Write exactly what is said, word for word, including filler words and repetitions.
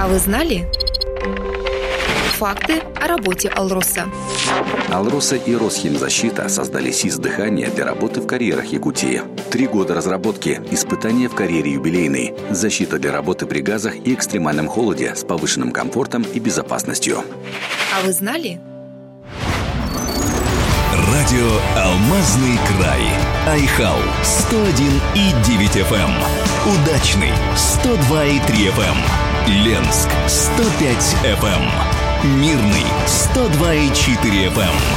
А вы знали? Факты о работе «Алроса». «Алроса» и «Росхимзащита» создали СИЗ дыхания для работы в карьерах Якутии. Три года разработки, испытания в карьере юбилейной, защита для работы при газах и экстремальном холоде с повышенным комфортом и безопасностью. А вы знали? Радио «Алмазный край». Айхал сто один и девять эф эм. Удачный сто два и три эф эм. Ленск сто пять эф эм. Мирный сто два и четыре эф эм.